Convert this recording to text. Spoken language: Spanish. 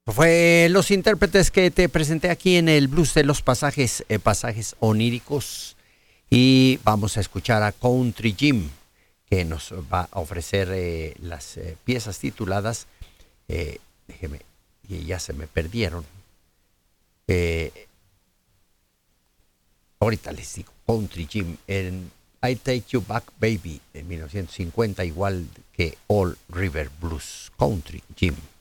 Fue los intérpretes que te presenté aquí en el blues de los pasajes oníricos. Y vamos a escuchar a Country Jim, que nos va a ofrecer las piezas tituladas, déjeme, y ya se me perdieron. Ahorita les digo, Country Jim en I Take You Back Baby de 1950, igual que All River Blues. Country Jim.